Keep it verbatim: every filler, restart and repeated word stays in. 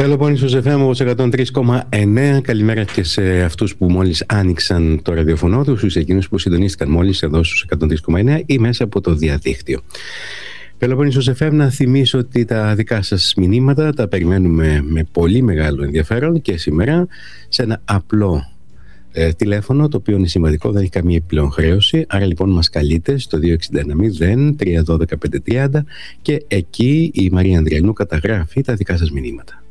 Πελοπόννησος εφ εμ εκατόν τρία κόμμα εννέα. Καλημέρα και σε αυτούς που μόλις άνοιξαν το ραδιοφωνό τους, στους εκείνους που συντονίστηκαν μόλις εδώ στους εκατόν τρία κόμμα εννέα ή μέσα από το διαδίκτυο. Πελοπόννησος εφ εμ, να θυμίσω ότι τα δικά σας μηνύματα τα περιμένουμε με πολύ μεγάλο ενδιαφέρον και σήμερα σε ένα απλό ε, τηλέφωνο, το οποίο είναι σημαντικό, δεν έχει καμία επιπλέον χρέωση. Άρα λοιπόν μας καλείτε στο δύο έξι ένα μηδέν τρία ένα δύο πέντε τρία μηδέν και εκεί η Μαρία Ανδριανού καταγράφει τα δικά σας μηνύματα.